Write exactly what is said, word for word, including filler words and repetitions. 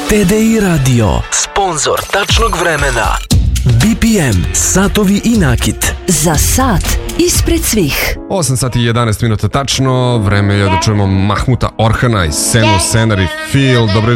T D I Radio, sponzor tačnog vremena. B P M, satovi i nakit. Za sat ispred svih. osam sati i jedanaest minuta tačno, vreme je da čujemo Mahmuta Orhana i Senu Senar i Feel. Dobro jutro